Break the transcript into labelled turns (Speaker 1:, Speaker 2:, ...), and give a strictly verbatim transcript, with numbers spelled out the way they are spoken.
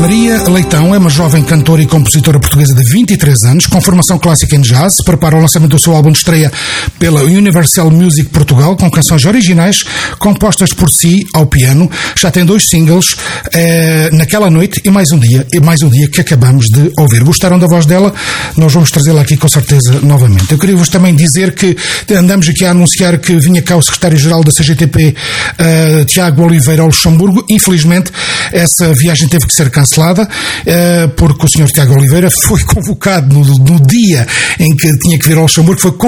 Speaker 1: Maria Leitão é uma jovem cantora e compositora portuguesa de vinte e três anos, com formação clássica em jazz. Prepara o lançamento do seu álbum de estreia pela Universal Music Portugal, com canções originais compostas por si ao piano. Já tem dois singles, é, Naquela Noite e Mais um Dia, e mais um dia que acabamos de ouvir. Gostaram da voz dela? Nós vamos trazê-la aqui com certeza novamente. Eu queria-vos também dizer que andamos aqui a anunciar que vinha cá o secretário-geral da C G T P, uh, Tiago Oliveira, ao Luxemburgo. Infelizmente, essa viagem teve que ser cancelada, uh, porque o senhor Tiago Oliveira foi convocado no, no dia em que tinha que vir ao Luxemburgo, foi